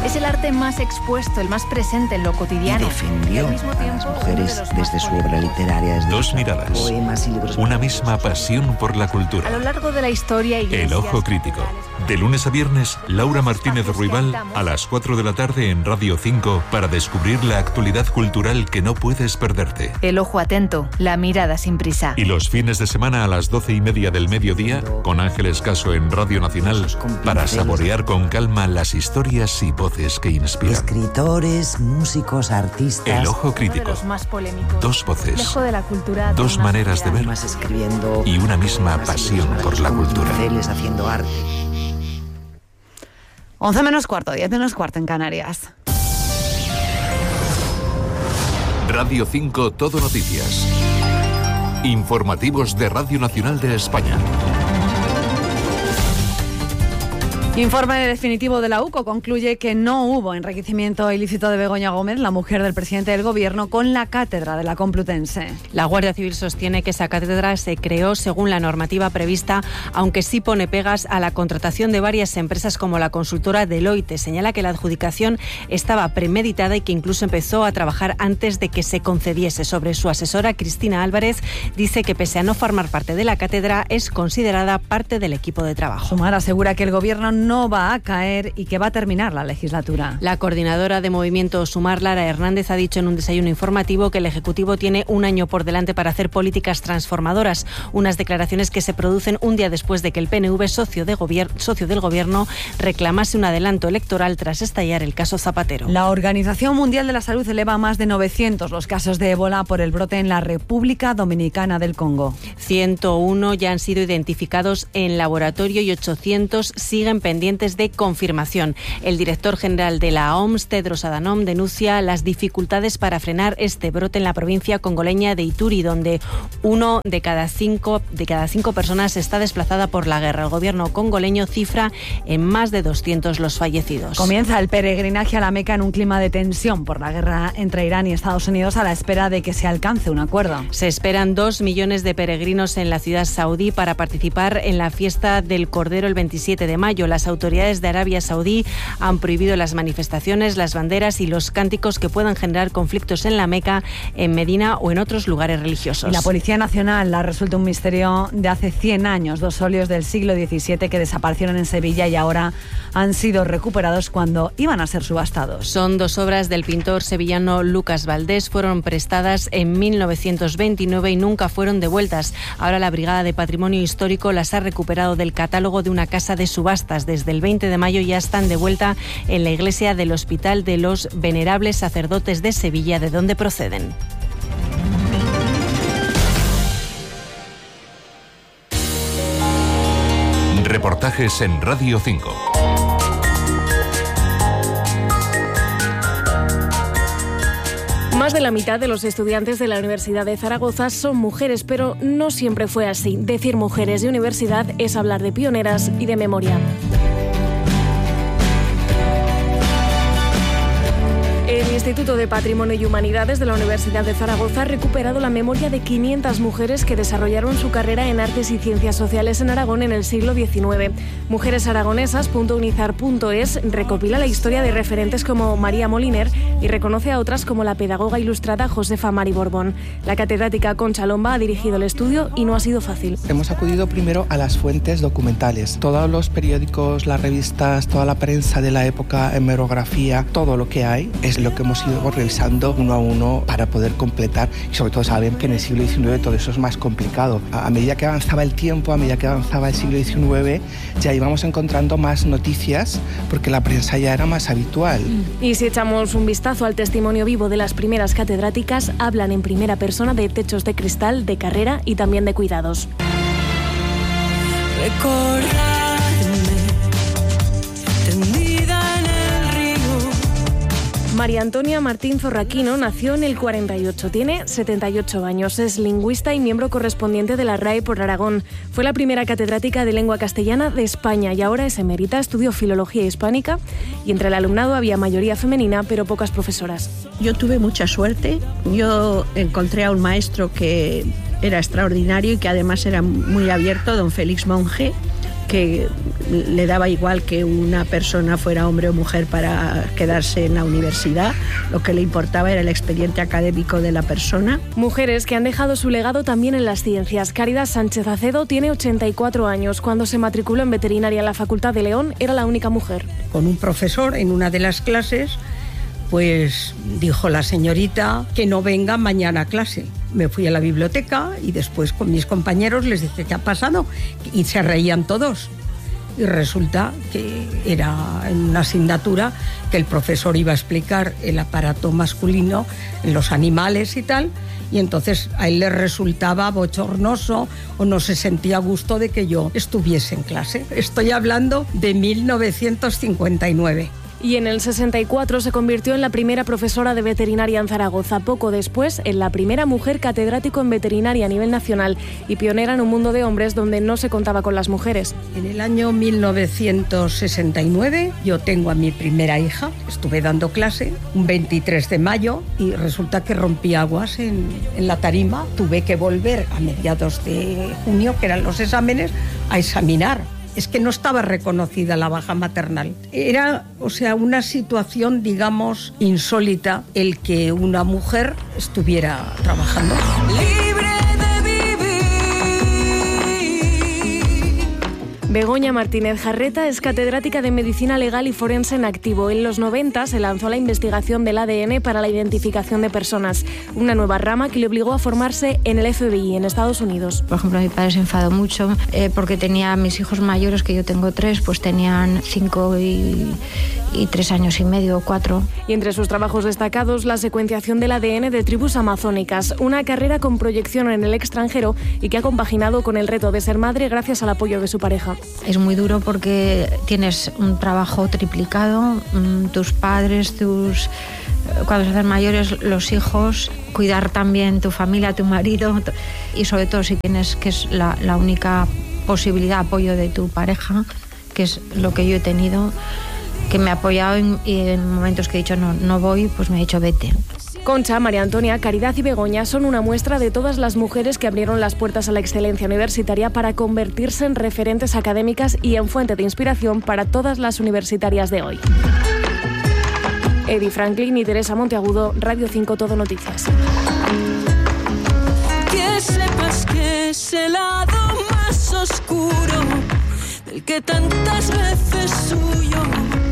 Es el arte más expuesto, el más presente en lo cotidiano. Y defendió al mismo tiempo, a las mujeres desde su obra literaria. Dos miradas, poemas y libros. Una misma pasión por la A cultura. lo largo de la historia, El Ojo Crítico. De lunes a viernes, Laura Martínez Ruibal a las 4 de la tarde en Radio 5 para descubrir la actualidad cultural que no puedes perderte. El ojo atento, la mirada sin prisa. Y los fines de semana a las 12:30 del mediodía, con Ángeles Caso en Radio Nacional, para saborear con calma las historias y voces que inspiran. Escritores, músicos, artistas. El Ojo Uno de Crítico. los más polémicos. Dos voces, Lejos de la cultura, dos una maneras de ver Más escribiendo. y una misma pasión por la cultura. Pinceles, haciendo arte. 11 menos cuarto, 10 menos cuarto en Canarias. Radio 5 Todo Noticias. Informativos de Radio Nacional de España. Informe definitivo de la UCO concluye que no hubo enriquecimiento ilícito de Begoña Gómez, la mujer del presidente del Gobierno, con la cátedra de la Complutense. La Guardia Civil sostiene que esa cátedra se creó según la normativa prevista, aunque sí pone pegas a la contratación de varias empresas como la consultora Deloitte. Señala que la adjudicación estaba premeditada y que incluso empezó a trabajar antes de que se concediese. Sobre su asesora, Cristina Álvarez, dice que pese a no formar parte de la cátedra, es considerada parte del equipo de trabajo. Sumar asegura que el Gobierno no va a caer y que va a terminar la legislatura. La coordinadora de Movimiento Sumar, Lara Hernández, ha dicho en un desayuno informativo que el Ejecutivo tiene un año por delante para hacer políticas transformadoras. Unas declaraciones que se producen un día después de que el PNV, socio del Gobierno, reclamase un adelanto electoral tras estallar el caso Zapatero. La Organización Mundial de la Salud eleva a más de 900 los casos de ébola por el brote en la República Dominicana del Congo. 101 ya han sido identificados en laboratorio y 800 siguen pendientes de confirmación. El director general de la OMS, Tedros Adhanom, denuncia las dificultades para frenar este brote en la provincia congoleña de Ituri, donde 1 de cada 5 personas está desplazada por la guerra. El gobierno congoleño cifra en más de 200 los fallecidos. Comienza el peregrinaje a la Meca en un clima de tensión por la guerra entre Irán y Estados Unidos, a la espera de que se alcance un acuerdo. Se esperan 2 millones de peregrinos en la ciudad saudí para participar en la fiesta del Cordero el 27 de mayo. Las autoridades de Arabia Saudí han prohibido las manifestaciones, las banderas y los cánticos que puedan generar conflictos en la Meca, en Medina o en otros lugares religiosos. Y la Policía Nacional ha resuelto un misterio de hace 100 años. 2 óleos del siglo XVII que desaparecieron en Sevilla y ahora han sido recuperados cuando iban a ser subastados. Son 2 obras del pintor sevillano Lucas Valdés. Fueron prestadas en 1929 y nunca fueron devueltas. Ahora la Brigada de Patrimonio Histórico las ha recuperado del catálogo de una casa de subastas. Desde el 20 de mayo ya están de vuelta en la iglesia del Hospital de los Venerables Sacerdotes de Sevilla, de donde proceden. Reportajes en Radio 5. Más de la mitad de los estudiantes de la Universidad de Zaragoza son mujeres, pero no siempre fue así. Decir mujeres de universidad es hablar de pioneras y de memoria. El Instituto de Patrimonio y Humanidades de la Universidad de Zaragoza ha recuperado la memoria de 500 mujeres que desarrollaron su carrera en Artes y Ciencias Sociales en Aragón en el siglo XIX. Mujeresaragonesas.unizar.es recopila la historia de referentes como María Moliner y reconoce a otras como la pedagoga ilustrada Josefa Mari Borbón. La catedrática Concha Lomba ha dirigido el estudio y no ha sido fácil. Hemos acudido primero a las fuentes documentales. Todos los periódicos, las revistas, toda la prensa de la época, hemerografía, todo lo que hay es lo que hemos ido revisando uno a uno para poder completar, y sobre todo saben que en el siglo XIX todo eso es más complicado. A medida que avanzaba el tiempo, a medida que avanzaba el siglo XIX, ya íbamos encontrando más noticias porque la prensa ya era más habitual. Y si echamos un vistazo al testimonio vivo de las primeras catedráticas, hablan en primera persona de techos de cristal, de carrera y también de cuidados. María Antonia Martín Zorraquino nació en el 48, tiene 78 años, es lingüista y miembro correspondiente de la RAE por Aragón. Fue la primera catedrática de lengua castellana de España y ahora es emérita, estudió filología hispánica y entre el alumnado había mayoría femenina pero pocas profesoras. Yo tuve mucha suerte, yo encontré a un maestro que era extraordinario y que además era muy abierto, don Félix Monge, que le daba igual que una persona fuera hombre o mujer para quedarse en la universidad. Lo que le importaba era el expediente académico de la persona. Mujeres que han dejado su legado también en las ciencias. Caridad Sánchez Acedo tiene 84 años. Cuando se matriculó en veterinaria en la Facultad de León, era la única mujer. Con un profesor en una de las clases, pues dijo la señorita que no venga mañana a clase. Me fui a la biblioteca y después con mis compañeros les dije, ¿qué ha pasado? Y se reían todos. Y resulta que era en una asignatura que el profesor iba a explicar el aparato masculino en los animales y tal, y entonces a él le resultaba bochornoso o no se sentía a gusto de que yo estuviese en clase. Estoy hablando de 1959. Y en el 64 se convirtió en la primera profesora de veterinaria en Zaragoza. Poco después, en la primera mujer catedrático en veterinaria a nivel nacional y pionera en un mundo de hombres donde no se contaba con las mujeres. En el año 1969 yo tengo a mi primera hija. Estuve dando clase un 23 de mayo y resulta que rompí aguas en la tarima. Tuve que volver a mediados de junio, que eran los exámenes, a examinar. Es que no estaba reconocida la baja maternal. Era, una situación, digamos, insólita el que una mujer estuviera trabajando. Begoña Martínez Jarreta es catedrática de Medicina Legal y Forense en activo. En los 90 se lanzó la investigación del ADN para la identificación de personas, una nueva rama que le obligó a formarse en el FBI en Estados Unidos. Por ejemplo, mi padre se enfadó mucho porque tenía mis hijos mayores, que yo tengo 3, pues tenían 5 y 3 años y medio o 4. Y entre sus trabajos destacados, la secuenciación del ADN de tribus amazónicas, una carrera con proyección en el extranjero y que ha compaginado con el reto de ser madre gracias al apoyo de su pareja. Es muy duro porque tienes un trabajo triplicado, tus padres, cuando se hacen mayores, los hijos, cuidar también tu familia, tu marido y sobre todo si tienes, que es la única posibilidad de apoyo de tu pareja, que es lo que yo he tenido, que me ha apoyado y en momentos que he dicho no voy, pues me ha dicho vete. Concha, María Antonia, Caridad y Begoña son una muestra de todas las mujeres que abrieron las puertas a la excelencia universitaria para convertirse en referentes académicas y en fuente de inspiración para todas las universitarias de hoy. Eddie Franklin y Teresa Monteagudo, Radio 5 Todo Noticias. Que sepas que es el lado más oscuro del que tantas veces huyo.